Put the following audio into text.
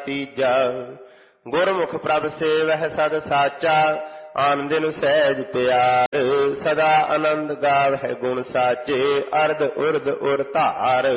ਤੀਜਾ। ਗੁਰਮੁਖ ਪ੍ਰਭ ਸੇਵਹਿ ਸਦ ਸਾਚਾ, ਆਨ ਦਿਨ ਸਹਿਜ ਪਿਆਰ। ਸਦਾ ਆਨੰਦ ਗਾਵਹਿ ਗੁਣ ਸਾਚੇ, ਅਰਧ ਉਰਧ ਉਰ ਧਾਰ।